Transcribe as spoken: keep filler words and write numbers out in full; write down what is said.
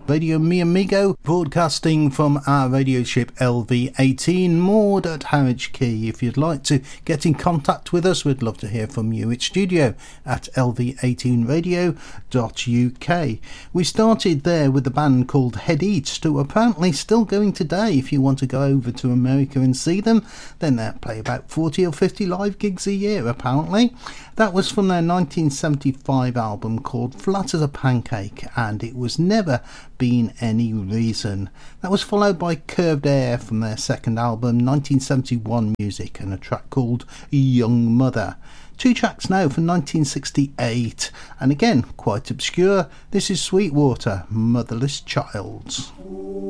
Radio Mi Amigo, broadcasting from our radio ship L V eighteen, moored at Harwich Quay. If you'd like to get in contact with us, we'd love to hear from you. It's studio at L V eighteen radio dot U K. We started there with a band called Head Eats, who are apparently still going today. If you want to go over to America and see them, then they play about forty or fifty live gigs a year, apparently. That was from their nineteen seventy-five album called Flat as a Pancake, and It Was Never Been Any Reason. That was followed by Curved Air from their second album, nineteen seventy-one Music, and a track called Young Mother. Two tracks now from nineteen sixty-eight, and again quite obscure. This is Sweetwater, Motherless Child.